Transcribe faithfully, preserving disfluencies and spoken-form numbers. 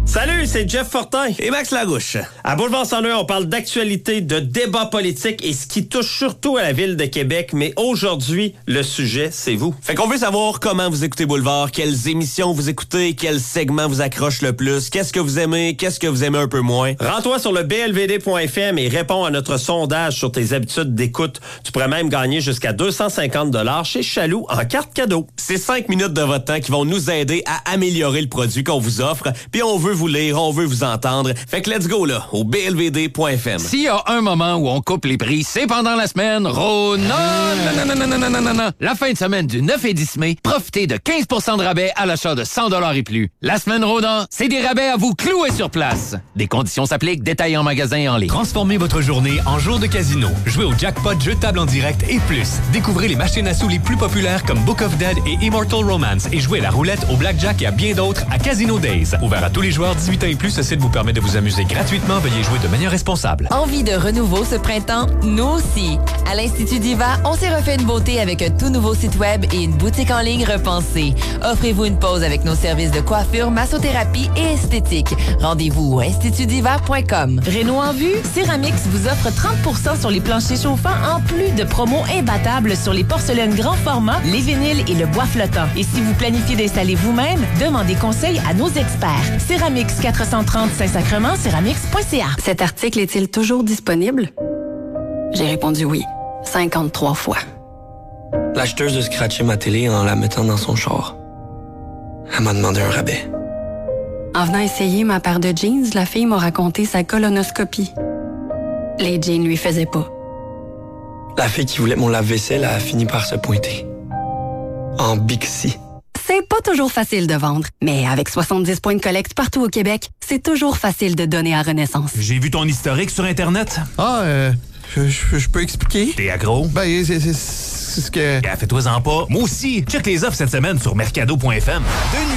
Salut, c'est Jeff Fortin. Et Max Larouche. À Boulevard cent un, on parle d'actualité, de débats politiques et ce qui touche surtout à la ville de Québec. Mais aujourd'hui, le sujet, c'est vous. Fait qu'on veut savoir comment vous écoutez Boulevard, quelles émissions vous écoutez, quels segments vous accrochent le plus, qu'est-ce que vous aimez, qu'est-ce que vous aimez un peu moins. Rends-toi sur le b l v d point f m et réponds à notre sondage sur tes habitudes d'écoute. Tu pourrais même gagner jusqu'à deux cent cinquante dollars chez Chaloux en carte cadeau. C'est cinq minutes de votre temps qui vont nous aider à améliorer le produit qu'on vous offre. Puis on veut vous lire, on veut vous entendre. Fait que let's go là, au b l v d point f m. S'il y a un moment où on coupe les prix, c'est pendant la semaine Rona. Non, non, non, non, non, non, non, non. La fin de semaine du neuf et dix mai, profitez de quinze pour cent de rabais à l'achat de cent dollars et plus. La semaine Rona, c'est des rabais à vous clouer sur place. Des conditions s'appliquent, détails en magasin et en ligne. Transformez votre journée en jour de casino. Jouez au jackpot, jeu de table en direct et plus. Découvrez les machines à sous les plus populaires comme Book of Dead et Immortal Romance et jouez à la roulette, au blackjack et à bien d'autres à Casino Days. Ouvert à tous les joueurs dix-huit ans et plus, ce site vous permet de vous amuser gratuitement. Veuillez jouer de manière responsable. Envie de renouveau ce printemps? Nous aussi. À l'Institut Diva, on s'est refait une beauté avec un tout nouveau site web et une boutique en ligne repensée. Offrez-vous une pause avec nos services de coiffure, massothérapie et esthétique. Rendez-vous au institut diva point com. Réno en vue, Céramix vous offre trente pour cent sur les planchers chauffants en plus de promos imbattables sur les porcelaines grand format, les vinyles et le bois flottant. Et si vous planifiez d'installer vous-même, demandez conseil à nos experts. Céramix quatre cent trente Saint-Sacrement, céramix point c a. Cet article est-il toujours disponible? J'ai répondu oui, cinquante-trois fois. L'acheteuse a scratché ma télé en la mettant dans son char. Elle m'a demandé un rabais. En venant essayer ma paire de jeans, la fille m'a raconté sa colonoscopie. Les jeans lui faisaient pas. La fille qui voulait mon lave-vaisselle a fini par se pointer. En Bixi. C'est pas toujours facile de vendre, mais avec soixante-dix points de collecte partout au Québec, c'est toujours facile de donner à Renaissance. J'ai vu ton historique sur Internet. Ah, euh, je, je, je peux expliquer? T'es accro? Ben, c'est, c'est, c'est ce que... Yeah, fais-toi-en pas. Moi aussi. Check les offres cette semaine sur mercado point f m.